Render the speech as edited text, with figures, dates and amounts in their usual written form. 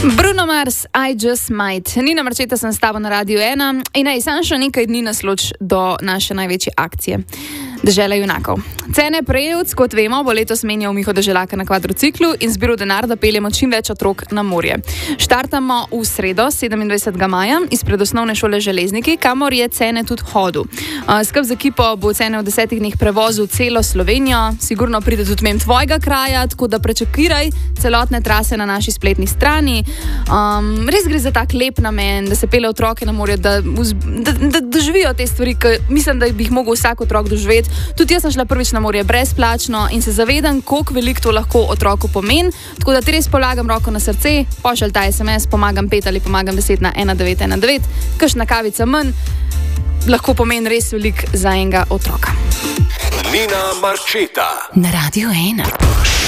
Bruno Mars, I Just Might. Nina Marčeta sem s tabo na Radiu 1 in sam še nekaj dni nas loči do naše največje akcije. Dežela junakov. Cene prejevc, kot vemo, bo letos menjal Miho Deželaka na kvadrociklu in zbiral denar, da peljemo čim več otrok na morje. Štartamo v sredo, 27. maja, izpred osnovne šole Železniki, kamor je Cene tudi hodil. Skupaj z ekipo bo Cene v 10 dneh prevozil celo Slovenijo, sigurno pride tudi mimo tvojega kraja, tako da prečakiraj celotne trase na naši spletni strani. Res gre za tak lep namen, da se pelje otroke na morje, da doživijo te stvari, ki mislim, da bi jih mogel vsak otrok doživeti. Tudi jaz sem šla prvič na morje brezplačno in se zavedam, koliko veliko to lahko otroku pomeni. Tako da ti res polagam roko na srce, pošalj ta SMS, pomagam 5 ali pomagam 10 na 1919, kakšna kavica manj, lahko pomeni res veliko za enega otroka. Nina Marčeta na Radiu 1.